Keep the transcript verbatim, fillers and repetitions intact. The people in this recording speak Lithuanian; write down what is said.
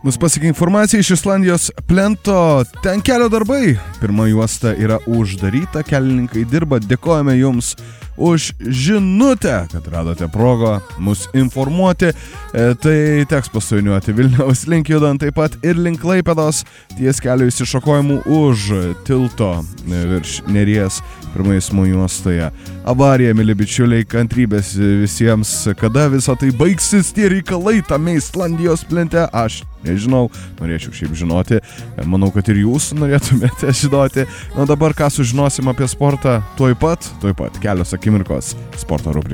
Mus pasiekė informacija iš Islandijos plento, ten kelio darbai. Pirma juosta yra uždaryta, kelininkai dirba, dėkojame jums už žinutę, kad radote progą mus informuoti. E, tai teks pasuiniuoti Vilniaus link judant, taip pat ir link Klaipėdos ties kelio išsišokojimų už tilto virš Neries pirmai eismo juostoje. Avarija, mili bičiuliai, kantrybės visiems, kada visą tai baigsis tie reikalai tame Islandijos plente, aš nežinau, norėčiau šiaip žinoti, manau, kad ir jūs norėtumėte žinoti. Na dabar ką sužinosim apie sportą, tuoj pat, tuoj pat, kelios akimirkos sporto rubrika.